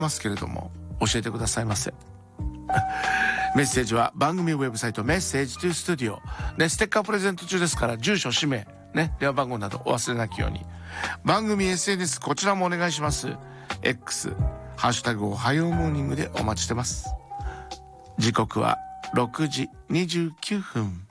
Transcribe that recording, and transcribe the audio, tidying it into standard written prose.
ますけれども、教えてくださいませ。メッセージは番組ウェブサイトメッセージトゥスタジオ、ね、ステッカープレゼント中ですから、住所氏名ね、電話番号などお忘れなきように。番組 SNS こちらもお願いします。 X ハッシュタグおはようモーニングでお待ちしてます。時刻は6時29分。